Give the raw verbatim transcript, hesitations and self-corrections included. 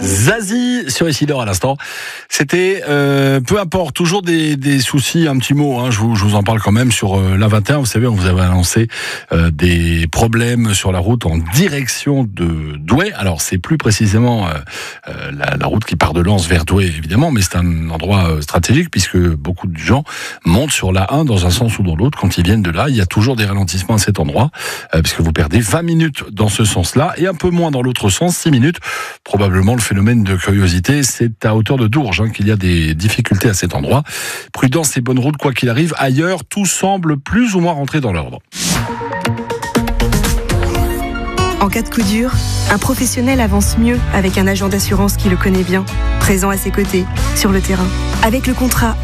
Zazie sur Isidore à l'instant. C'était, euh, peu importe, toujours des, des soucis, un petit mot, hein, je, vous, je vous en parle quand même sur euh, l'A vingt et un. Vous savez, on vous avait annoncé euh, des problèmes sur la route en direction de Douai. Alors, c'est plus précisément euh, euh, la, la route qui part de Lens vers Douai, évidemment, mais c'est un endroit euh, stratégique puisque beaucoup de gens montent sur la un dans un sens ou dans l'autre. Quand ils viennent de là, il y a toujours des ralentissements à cet endroit, euh, puisque vous perdez vingt minutes dans ce sens-là et un peu moins dans l'autre sens, six minutes. Probablement le phénomène de curiosité, c'est à hauteur de Dourges hein, qu'il y a des difficultés à cet endroit. Prudence et bonne route quoi qu'il arrive. Ailleurs, tout semble plus ou moins rentrer dans l'ordre. En cas de coup dur, un professionnel avance mieux avec un agent d'assurance qui le connaît bien, présent à ses côtés, sur le terrain. Avec le contrat